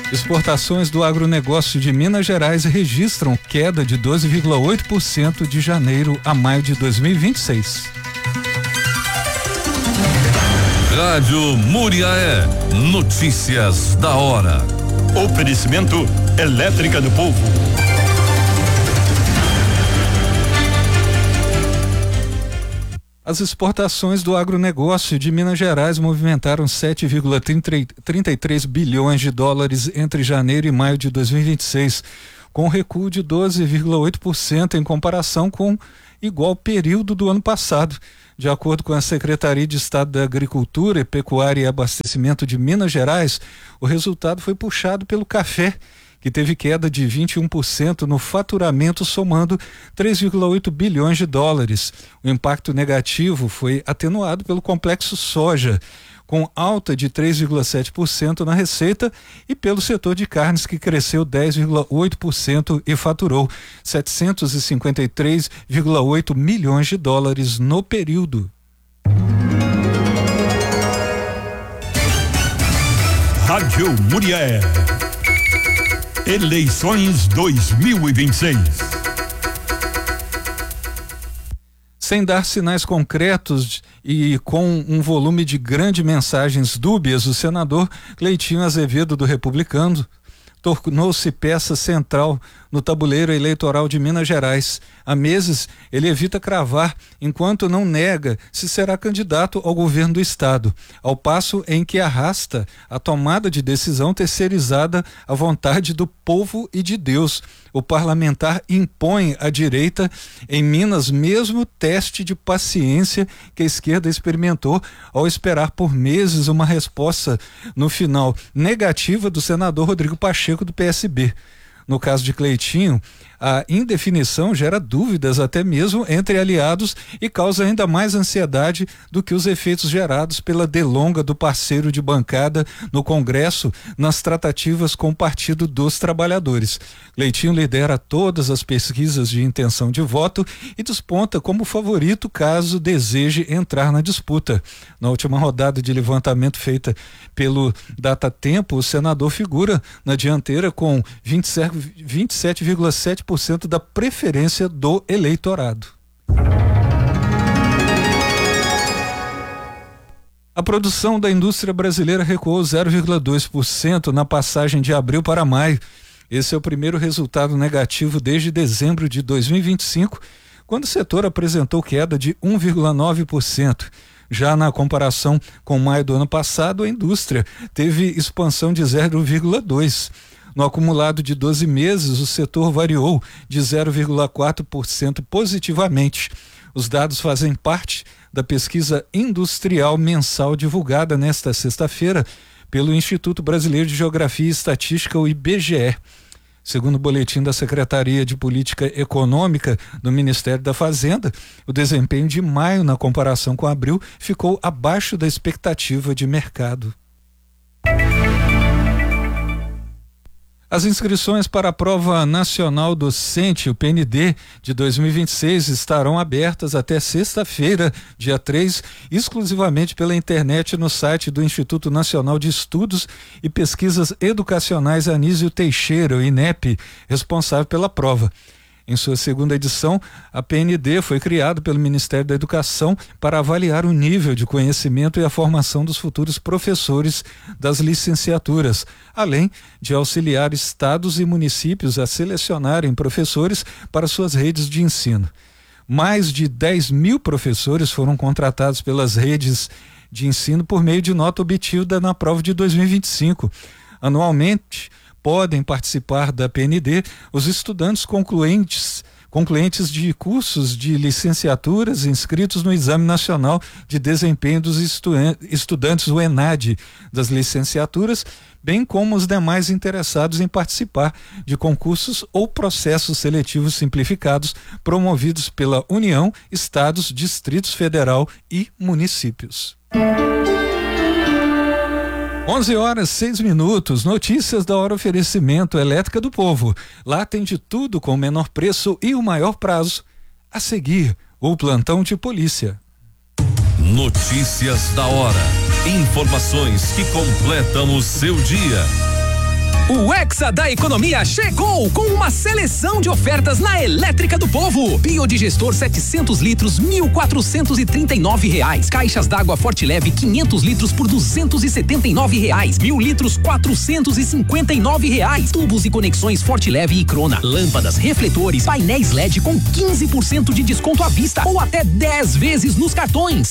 Exportações do agronegócio de Minas Gerais registram queda de 12,8% de janeiro a maio de 2026. Rádio Muriaé, notícias da hora. Oferecimento Elétrica do Povo. As exportações do agronegócio de Minas Gerais movimentaram 7,33 bilhões de dólares entre janeiro e maio de 2026, com recuo de 12,8% em comparação com igual período do ano passado. De acordo com a Secretaria de Estado da Agricultura, Pecuária e Abastecimento de Minas Gerais, o resultado foi puxado pelo café, que teve queda de 21% no faturamento, somando 3,8 bilhões de dólares. O impacto negativo foi atenuado pelo complexo soja, com alta de 3,7% na receita, e pelo setor de carnes, que cresceu 10,8% e faturou 753,8 milhões de dólares no período. Rádio Muriaé. Eleições 2026. Sem dar sinais concretos e com um volume de grandes mensagens dúbias, o senador Cleitinho Azevedo, do Republicano, tornou-se peça central no tabuleiro eleitoral de Minas Gerais. Há meses, ele evita cravar, enquanto não nega se será candidato ao governo do estado, ao passo em que arrasta a tomada de decisão terceirizada à vontade do povo e de Deus. O parlamentar impõe à direita em Minas mesmo teste de paciência que a esquerda experimentou ao esperar por meses uma resposta no final negativa do senador Rodrigo Pacheco, do PSB. No caso de Cleitinho, a indefinição gera dúvidas até mesmo entre aliados e causa ainda mais ansiedade do que os efeitos gerados pela delonga do parceiro de bancada no Congresso nas tratativas com o Partido dos Trabalhadores. Cleitinho lidera todas as pesquisas de intenção de voto e desponta como favorito caso deseje entrar na disputa. Na última rodada de levantamento feita pelo Datatempo, o senador figura na dianteira com 27,7% da preferência do eleitorado. A produção da indústria brasileira recuou 0,2% na passagem de abril para maio. Esse é o primeiro resultado negativo desde dezembro de 2025, quando o setor apresentou queda de 1,9%. Já na comparação com maio do ano passado, a indústria teve expansão de 0,2%. No acumulado de 12 meses, o setor variou de 0,4% positivamente. Os dados fazem parte da pesquisa industrial mensal divulgada nesta sexta-feira pelo Instituto Brasileiro de Geografia e Estatística, o IBGE. Segundo o boletim da Secretaria de Política Econômica do Ministério da Fazenda, o desempenho de maio na comparação com abril ficou abaixo da expectativa de mercado. As inscrições para a Prova Nacional Docente, o PND, de 2026 estarão abertas até sexta-feira, dia 3, exclusivamente pela internet no site do Instituto Nacional de Estudos e Pesquisas Educacionais Anísio Teixeira, o INEP, responsável pela prova. Em sua segunda edição, a PND foi criada pelo Ministério da Educação para avaliar o nível de conhecimento e a formação dos futuros professores das licenciaturas, além de auxiliar estados e municípios a selecionarem professores para suas redes de ensino. Mais de 10 mil professores foram contratados pelas redes de ensino por meio de nota obtida na prova de 2025. Anualmente, podem participar da PND os estudantes concluentes de cursos de licenciaturas inscritos no Exame Nacional de Desempenho dos Estudantes, o ENAD, das licenciaturas, bem como os demais interessados em participar de concursos ou processos seletivos simplificados promovidos pela União, Estados, Distritos Federal e municípios. 11h06, notícias da hora, oferecimento Elétrica do Povo. Lá tem de tudo com o menor preço e o maior prazo. A seguir, o plantão de polícia. Notícias da hora. Informações que completam o seu dia. O Hexa da Economia chegou com uma seleção de ofertas na Elétrica do Povo. Biodigestor 700 litros, R$1.439. Caixas d'água Forte Leve 500 litros por R$279. 1.000 litros, R$459. Tubos e conexões Forte Leve e Crona. Lâmpadas, refletores, painéis LED com 15% de desconto à vista ou até 10 vezes nos cartões.